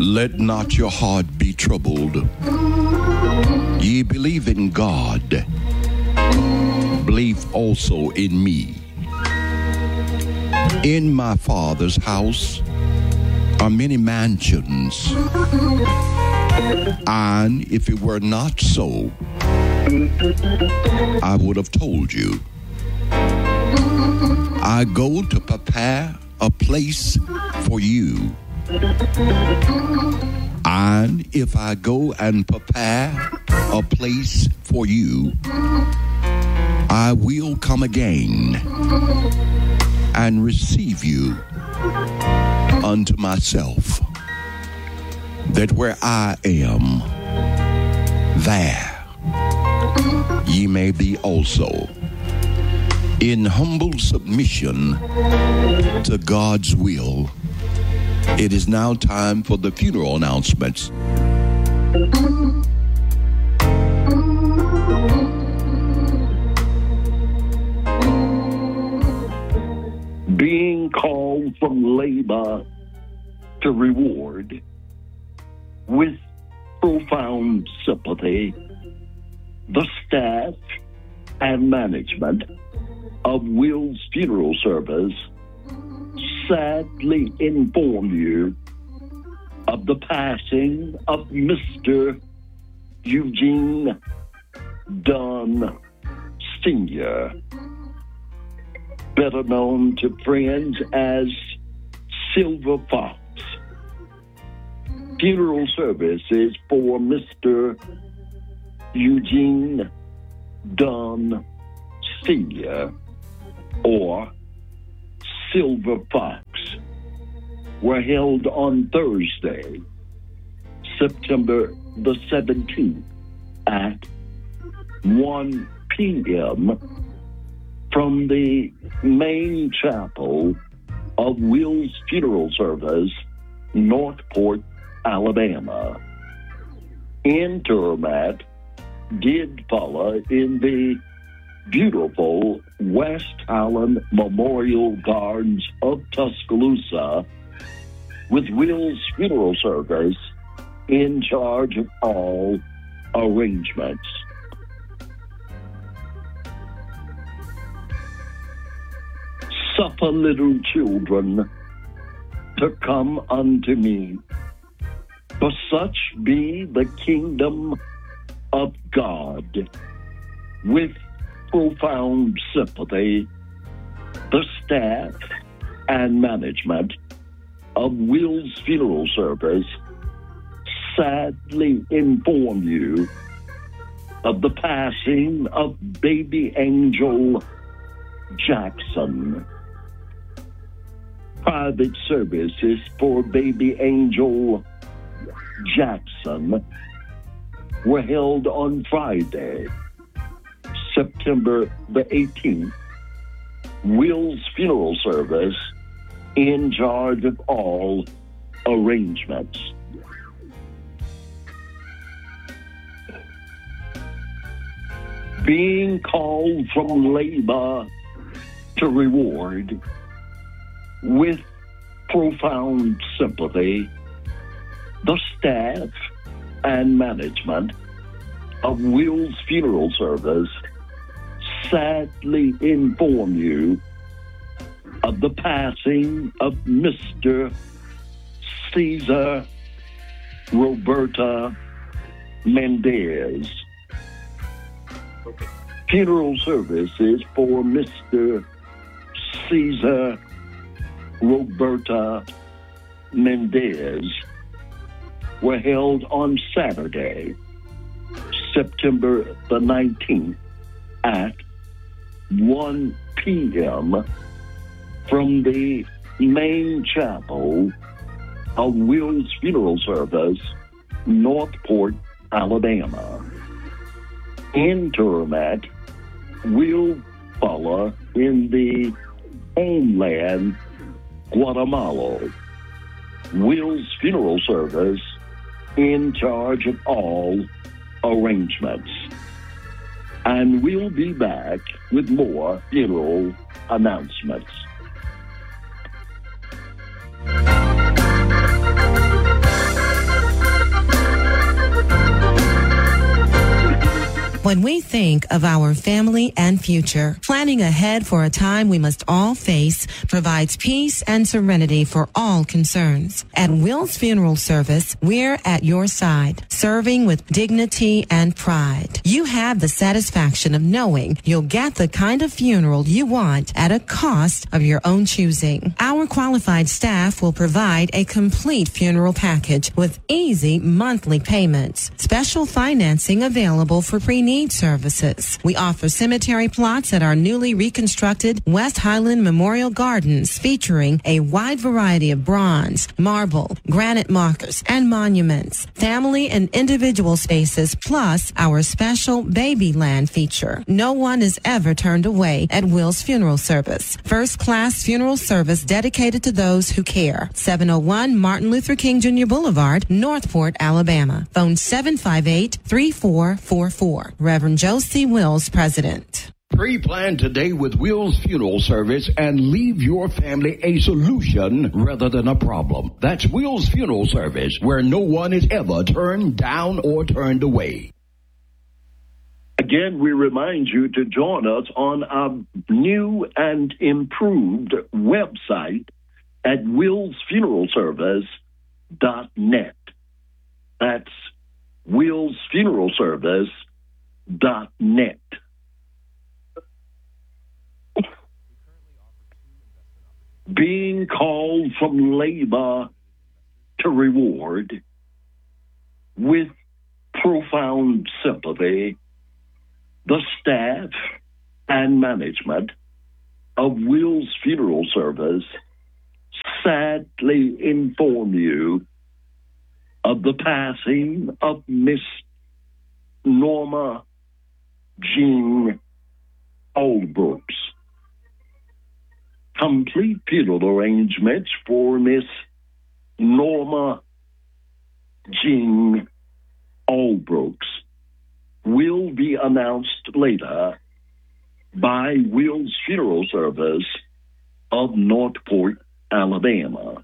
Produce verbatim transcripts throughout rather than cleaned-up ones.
Let not your heart be troubled. Ye believe in God, believe also in me. In my Father's house are many mansions, and if it were not so, I would have told you. I go to prepare a place for you. And if I go and prepare a place for you, I will come again and receive you unto myself, that where I am, there ye may be also. In humble submission to God's will, it is now time for the funeral announcements. Being called from labor to reward, with profound sympathy, the staff and management of Will's Funeral Service sadly inform you of the passing of Mister Eugene Dunn Senior, better known to friends as Silver Fox. Funeral services for Mister Eugene Dunn Senior, or Silver Fox, were held on Thursday, September the seventeenth at one p.m. from the main chapel of Will's Funeral Service, Northport, Alabama. Interment did follow in the beautiful West Highland Memorial Gardens of Tuscaloosa, with Will's Funeral Service in charge of all arrangements. Suffer little children to come unto me, for such be the kingdom of God. With profound sympathy, the staff and management of Will's Funeral Service sadly inform you of the passing of baby Angel Jackson. Private services for baby Angel Jackson were held on Friday, September the eighteenth. Will's Funeral Service in charge of all arrangements. Being called from labor to reward, with profound sympathy, the staff and management of Will's Funeral Service sadly inform you of the passing of Mister Cesar Roberta Mendez. Funeral services for Mister Cesar Roberta Mendez were held on Saturday, September the nineteenth at one p.m. from the main chapel of Will's Funeral Service, Northport, Alabama. Interment will follow in the homeland, Guatemala. Will's Funeral Service in charge of all arrangements. And we'll be back with more funeral announcements. When we think of our family and future, planning ahead for a time we must all face provides peace and serenity for all concerns. At Will's Funeral Service, we're at your side, serving with dignity and pride. You have the satisfaction of knowing you'll get the kind of funeral you want at a cost of your own choosing. Our qualified staff will provide a complete funeral package with easy monthly payments. Special financing available for pre-need services. We offer cemetery plots at our newly reconstructed West Highland Memorial Gardens, featuring a wide variety of bronze, marble, granite markers, and monuments. Family and individual spaces, plus our special baby land feature. No one is ever turned away at Will's Funeral Service. First class funeral service dedicated to those who care. seven oh one Martin Luther King Junior Boulevard, Northport, Alabama. Phone seven five eight, three four four four. Reverend Joe C. Wills, President. Pre-plan today with Will's Funeral Service and leave your family a solution rather than a problem. That's Will's Funeral Service, where no one is ever turned down or turned away. Again, we remind you to join us on our new and improved website at wills funeral service dot net. That's wills funeral service dot net. Being called from labor to reward with profound sympathy, the staff and management of Will's Funeral Service sadly inform you of the passing of Miss Norma Jean Oldbrooks. Complete funeral arrangements for Miss Norma Jean Oldbrooks will be announced later by Will's Funeral Service of Northport, Alabama.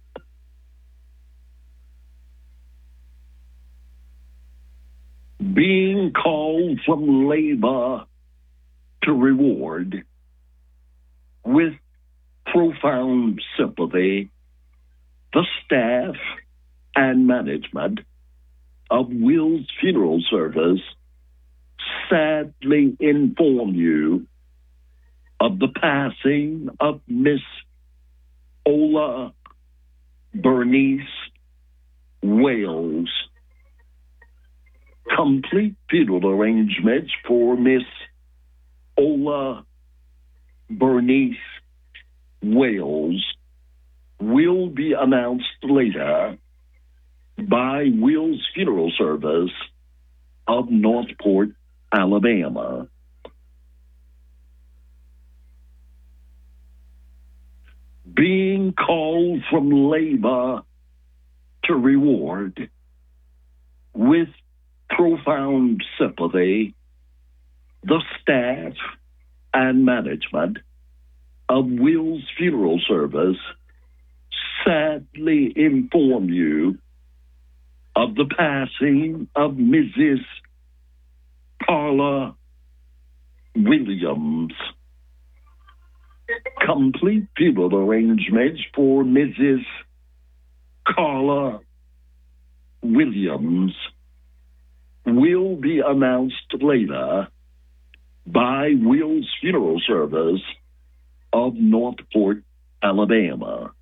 Being called from labor to reward with profound sympathy, the staff and management of Will's Funeral Service sadly inform you of the passing of Miss Ola Bernice Wales. Complete funeral arrangements for Miss Ola Bernice Wales will be announced later by Will's Funeral Service of Northport, Alabama. Being called from labor to reward with profound sympathy, the staff and management of Will's Funeral Service sadly inform you of the passing of Missus Carla Williams. Complete funeral arrangements for Missus Carla Williams will be announced later by Will's Funeral Service of Northport, Alabama.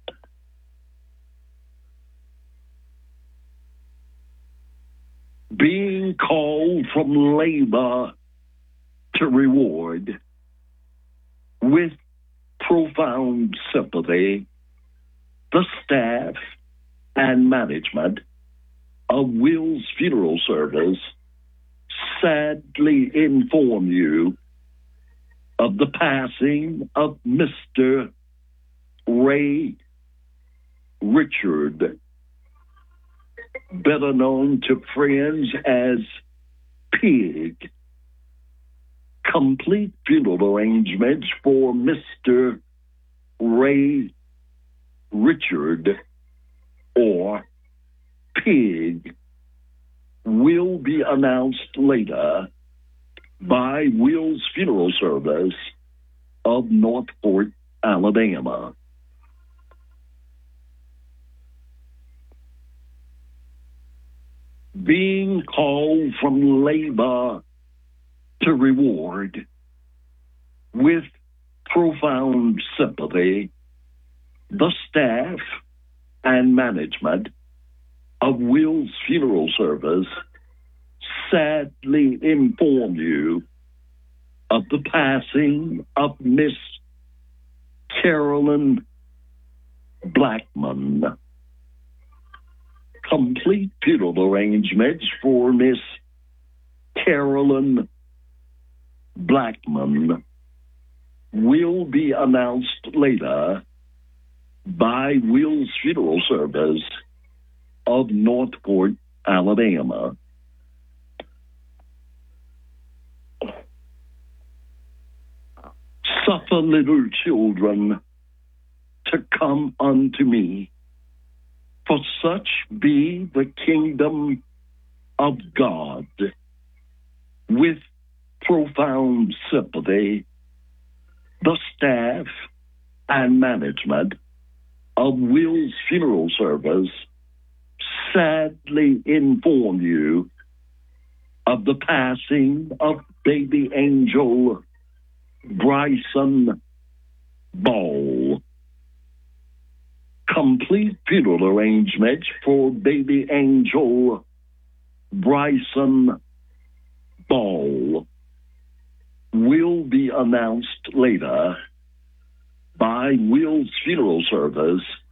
Being called from labor to reward with profound sympathy, the staff and management of Will's Funeral Service sadly inform you of the passing of Mister Ray Richard, better known to friends as Pig. Complete funeral arrangements for Mister Ray Richard, or Pig, will be announced later by Will's Funeral Service of Northport, Alabama. Being called from labor to reward with profound sympathy, the staff and management of Will's Funeral Service sadly inform you of the passing of Miss Carolyn Blackman. Complete funeral arrangements for Miss Carolyn Blackman will be announced later by Will's Funeral Service of Northport, Alabama. Suffer little children to come unto me, for such be the kingdom of God. With profound sympathy, the staff and management of Will's Funeral Service sadly inform you of the passing of baby angel Bryson Ball. Complete funeral arrangements for baby angel Bryson Ball will be announced later by Will's Funeral Service